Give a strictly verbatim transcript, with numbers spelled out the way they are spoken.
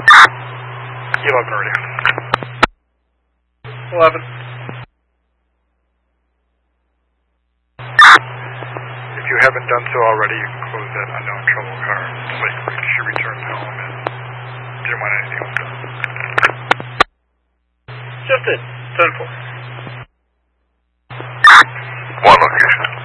eleven already. eleven. If you haven't done so already, you can close that unknown trouble car. It's like she returns home and didn't want anything else done. Just it. ten four. One location.